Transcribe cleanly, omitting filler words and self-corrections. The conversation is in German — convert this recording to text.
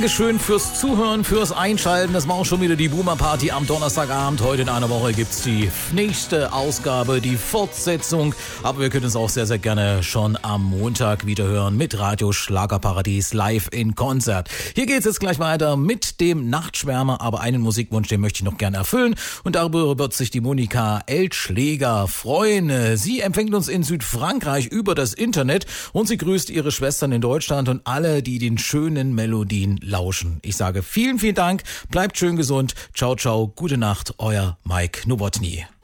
Dankeschön fürs Zuhören, fürs Einschalten. Das war auch schon wieder die Boomer Party am Donnerstagabend. Heute in einer Woche gibt's die nächste Ausgabe, die Fortsetzung. Aber wir können es auch sehr, sehr gerne schon am Montag wieder hören mit Radio Schlagerparadies live in Konzert. Hier geht's jetzt gleich weiter mit dem Nachtschwärmer. Aber einen Musikwunsch, den möchte ich noch gerne erfüllen. Und darüber wird sich die Monika Eltschläger freuen. Sie empfängt uns in Südfrankreich über das Internet und sie grüßt ihre Schwestern in Deutschland und alle, die den schönen Melodien lauschen. Ich sage vielen, vielen Dank, bleibt schön gesund, ciao, ciao, gute Nacht, euer Mike Nowotny.